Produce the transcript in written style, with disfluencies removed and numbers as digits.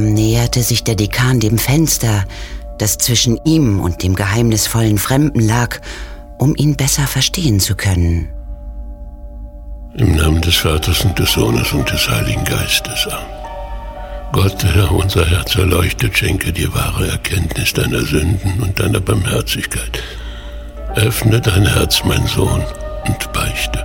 Langsam näherte sich der Dekan dem Fenster, das zwischen ihm und dem geheimnisvollen Fremden lag, um ihn besser verstehen zu können. Im Namen des Vaters und des Sohnes und des Heiligen Geistes. Gott, Herr, unser Herz erleuchtet, schenke dir wahre Erkenntnis deiner Sünden und deiner Barmherzigkeit. Öffne dein Herz, mein Sohn, und beichte.